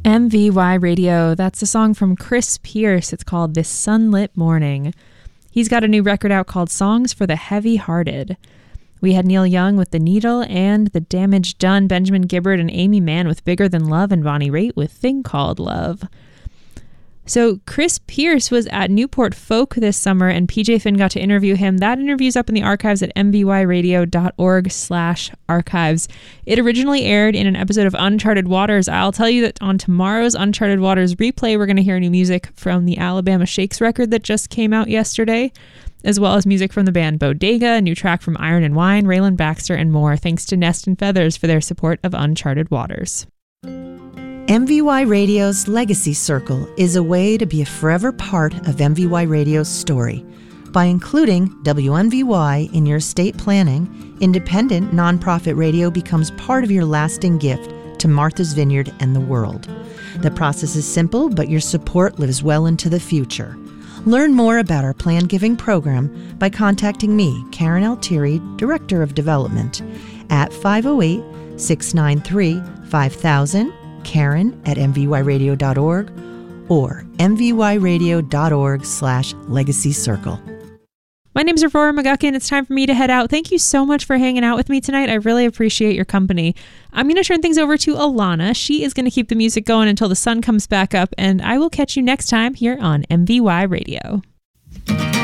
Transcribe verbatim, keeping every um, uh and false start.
M V Y Radio, that's a song from Chris Pierce. It's called This Sunlit Morning. He's got a new record out called Songs for the Heavy-Hearted. We had Neil Young with The Needle and The Damage Done, Benjamin Gibbard and Amy Mann with Bigger Than Love, and Bonnie Raitt with Thing Called Love. So Chris Pierce was at Newport Folk this summer, and P J Finn got to interview him. That interview's up in the archives at mvyradio.org slash archives. It originally aired in an episode of Uncharted Waters. I'll tell you that on tomorrow's Uncharted Waters replay, we're going to hear new music from the Alabama Shakes record that just came out yesterday, as well as music from the band Bodega, a new track from Iron and Wine, Raylan Baxter, and more, thanks to Nest and Feathers for their support of Uncharted Waters. M V Y Radio's Legacy Circle is a way to be a forever part of M V Y Radio's story. By including W M V Y in your estate planning, independent nonprofit radio becomes part of your lasting gift to Martha's Vineyard and the world. The process is simple, but your support lives well into the future. Learn more about our planned giving program by contacting me, Karen Altieri, Director of Development, at five oh eight, six nine three, five thousand, Karen at m v y radio dot org, or mvyradio.org slash legacy circle. My name's Aurora McGuckin. It's time for me to head out. Thank you so much for hanging out with me tonight. I really appreciate your company. I'm going to turn things over to Alana. She is going to keep the music going until the sun comes back up, and I will catch you next time here on M V Y Radio.